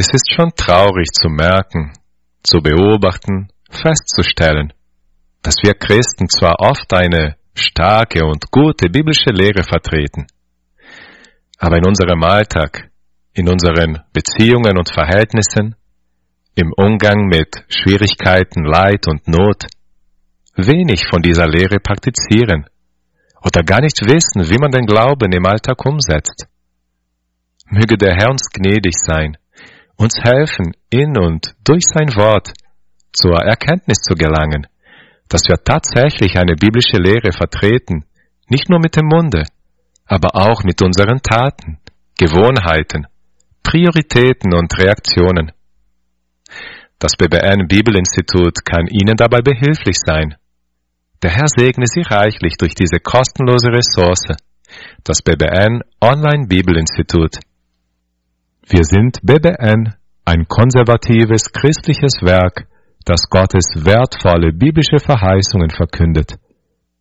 Es ist schon traurig zu merken, zu beobachten, festzustellen, dass wir Christen zwar oft eine starke und gute biblische Lehre vertreten, aber in unserem Alltag, in unseren Beziehungen und Verhältnissen, im Umgang mit Schwierigkeiten, Leid und Not, wenig von dieser Lehre praktizieren oder gar nicht wissen, wie man den Glauben im Alltag umsetzt. Möge der Herr uns gnädig sein, uns helfen, in und durch sein Wort zur Erkenntnis zu gelangen, dass wir tatsächlich eine biblische Lehre vertreten, nicht nur mit dem Munde, aber auch mit unseren Taten, Gewohnheiten, Prioritäten und Reaktionen. Das BBN Bibelinstitut kann Ihnen dabei behilflich sein. Der Herr segne Sie reichlich durch diese kostenlose Ressource, das BBN Online Bibelinstitut. Wir sind BBN, ein konservatives christliches Werk, das Gottes wertvolle biblische Verheißungen verkündet.